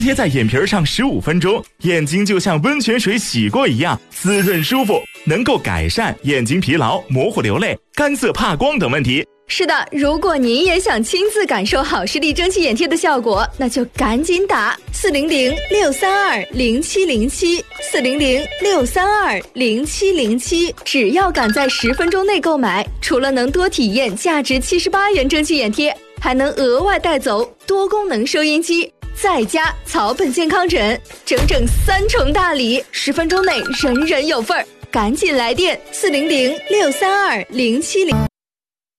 贴在眼皮上15分钟，眼睛就像温泉水洗过一样滋润舒服，能够改善眼睛疲劳、模糊流泪、干涩怕光等问题。 是的，如果您也想亲自感受好视力蒸汽眼贴的效果，那就赶紧打400-632-0707，400-632-0707。只要赶在10分钟内购买，除了能多体验价值78元蒸汽眼贴，还能额外带走多功能收音机，再加草本健康枕，整整3重大礼，10分钟内人人有份儿。赶紧来电400-632-070。